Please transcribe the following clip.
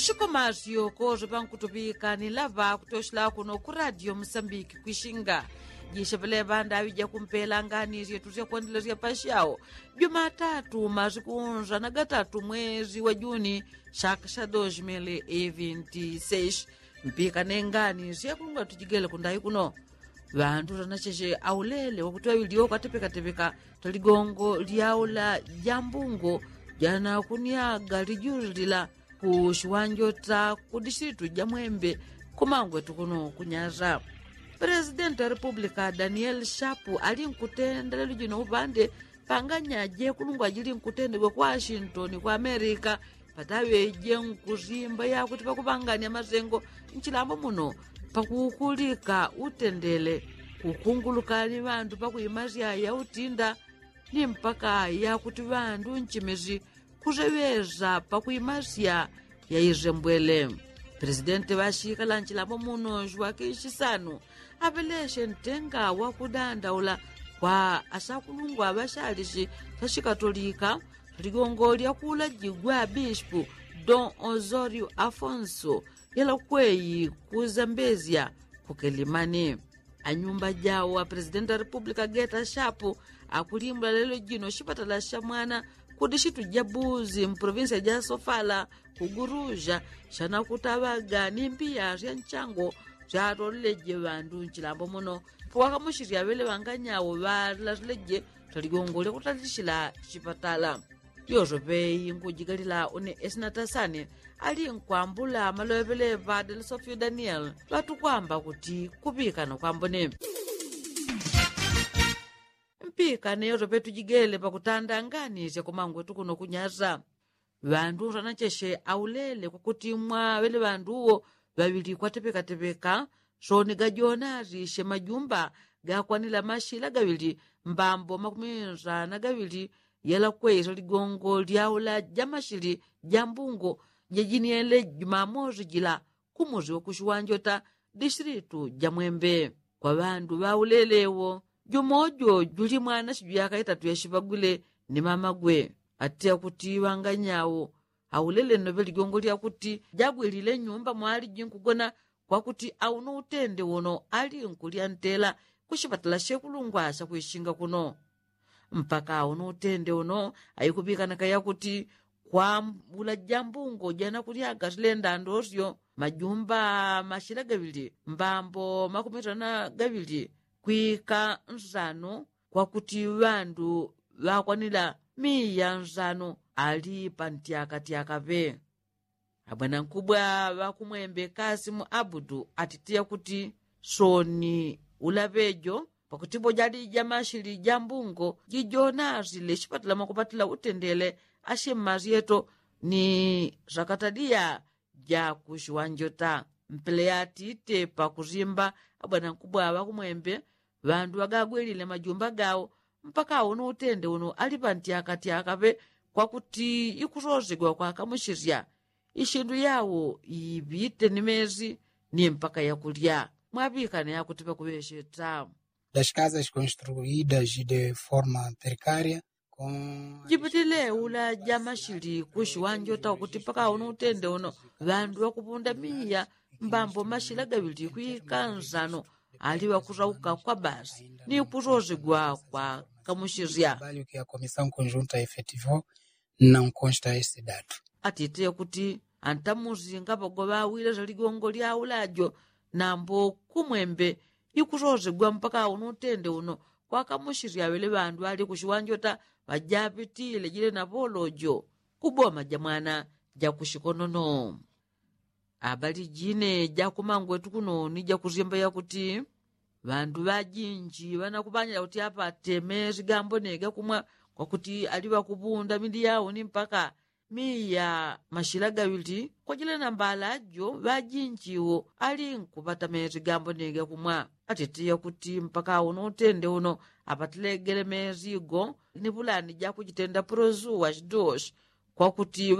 xikomazio kozo pankutupika ni lava kutoxila kuno ku radio Moçambique kuixinga jixeveleva ndavi ja kumpela ngani zyetu zyakuendelezya paxawo Jumatatu mazikunza na gatatu mwezi wa Juni xaka xa 2026 mpika nengani zyakulunga tujigele kundayi kuno vantu ranacheche aulele wakuti wawiliwo katepekatepeka taligongo lyaula jambungo jana kuniaga lijulila ku xiwanjo ta ku distritu ja Mwembe kumangwe tukuno kunyaza. Presidente wa República Daniel Chapo ali nkutendela lijino upande panganyaje kulungwa jili nkutendegwe kwa Washington kwa Amerika patawe je nkuzimba ya kuti pakupanganya mazengo nchilambo muno pakukulika utendele kukungulukani vantu pakuimazya ya utinda ni mpaka ya kuti vantu nchimezi kuzeweza pakuimazya ya izembwele. Presidente wa shika la nchilambo muno Joaquim Chissano apeleshe ntenga wa kudandaula kwa asakulungwa abaxalixi ta xikatolika ligongo lya kula jigwa bispo Dom Osório Afonso yela kweyi ku Zambezia ku Kelimani. A nyumba jawo a presidente da República Geta Chapo akulimbula lelo jino xipatala xa mwana ku distritu ja Buzi mprovinsia ja Sofala ku Guruja xana kutavaga ni mpiya ya nchango zatoleje vantu nchilambo muno powakamuxirya vele vanganyawo valazileje taligongo lyakutalixila xipatala yozo peyi nkujikalila une Esnatasane ali nkuambula malowevele va del Sofio Daniel vatukwamba kuti kupikana kwambone mpikane yozo pe tujigele pakutanda ngani zyakumangwe tukuno kunyaza vantu ranacheche aulele kwakuti mwa vele vantuwo vavili kwatepekatepeka soni gajonari she majumba gakwanila maxila gavili mbambo makuminza na gavili yela kwezo ligongo lyaula ja maxili ja mbungo jejiniele Jumamosi jila kumuzi wa kuxiwanjo ta distritu ja Mwembe kwa vantu vaulelewo jumojo juli mwana xijuyaka itatu ya xipagule ni mamagwe atiya kuti vanganyawo aulele nove ligongo lya kuti jabwelile nyumba mwali jinkugona kwakuti auno utende wono ali nkulyantela kuxipatala xekulungwa xa kuixinga kuno mpaka auno utende wono ayikupikanaka yakuti kwambula jambungo jana kulyaga zilenda ndosyo majumba maxila gavili mbambo makumitana gavili kwika nzano kwakuti vantu vakwanila miya nzano ali pantiaka pe abwana nkubwa vakumwembe Kasimu Abudu atitiya kuti soni ulavejo pakutipo jadi jamaxili ja mbungo jijonazile xipatala makupatila utendele aximmazi yeto ni zakatadiya ja kuxiwanjota mpele yatite pakuzimba abwana nkubwa vakumwembe vantu vagabwelile majumba gawo mpaka auno utende uno ali pantiaka pe kwakuti ikurozegwa kwa kamuxirya ixindu yawo ivite ni mezi ni mpaka yakulya mwapikana yakuti pakuvexeta das casas construídas de forma precária jipitile ula ja maxili kuxiwanjo ta kuti paka auno utende uno vantu vakupunda miya mbambo maxila gavili kuika nzano ali wakurauka kwa basi ni kurozegwa kwa kamuxirya trabalho que a Comissão Conjunta efetivou não consta esse dado. atite kuti antamuzinga pagova awile za ligongo lyaulajo nambo kumwembe ikurozegwa mpaka uno utende uno kwakamuxirya vele vantu ali kuxiwanjota vajapitile jile na polojo kuboma ja mwana ja kuxikonono abali jine ja kumangwe tukuno ni ja kuzimba yakuti vantu vajinji vanakupanyira kuti apate mezi gambonega kumwa kwakuti aliwa kupunda mindi yawo ni mpaka miya maxila gavili kwacile na mbala ajo vajinjiwo ali nkupata mezi gambonega kumwa atitiya kuti mpaka uno utende uno apatilegele mezi igo ni pulani ja kucitenda prozuwa cidoshe kwakuti